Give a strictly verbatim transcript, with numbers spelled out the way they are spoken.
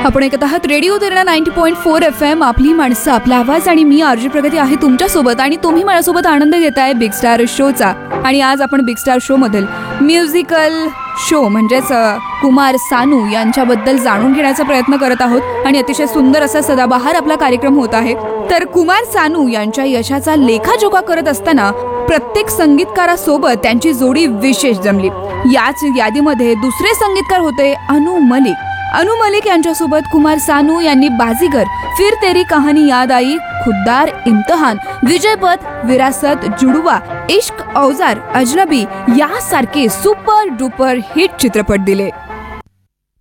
आपण ऐकत आहात radio Terna ninety point four F M, आपली माणसं आपला आवाज. आणि मी आरजी प्रगती आहे तुमच्यासोबत, आणि तुम्ही माझ्यासोबत आनंद घेताय बिग स्टार शोचा. आणि आज आपण बिग स्टार शो मधील म्युझिकल शो म्हणजेच कुमार सानू यांच्याबद्दल जाणून घेण्याचा प्रयत्न करत आहोत. आणि अतिशय सुंदर असा सदाबहार आपला कार्यक्रम होत आहे. तर कुमार सानू यांच्या यशाचा लेखाजोखा करत असताना प्रत्येक संगीतकारासोबत त्यांची जोडी विशेष जमली. याच यादीमध्ये दुसरे संगीतकार होते अनु मलिक. अनु मलिक यांच्यासोबत कुमार सानू यांनी बाजीगर, फिर तेरी कहानी याद आई, खुद्दार, इम्तिहान, विजयपथ, विरासत, जुडवा, इश्क, औजार, अजनबी यासारखे सुपर डुपर हिट चित्रपट दिले.